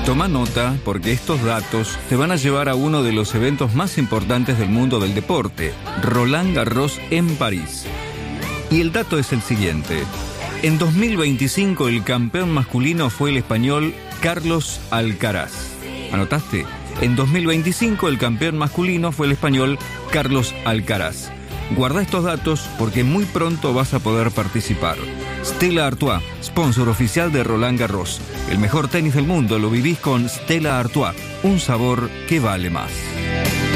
Toma nota porque estos datos te van a llevar a uno de los eventos más importantes del mundo del deporte, Roland Garros en París. Y el dato es el siguiente. En 2025 el campeón masculino fue el español Carlos Alcaraz. ¿Anotaste? En 2025 el campeón masculino fue el español Carlos Alcaraz. Guarda estos datos porque muy pronto vas a poder participar. Stella Artois, sponsor oficial de Roland Garros. El mejor tenis del mundo lo vivís con Stella Artois, un sabor que vale más.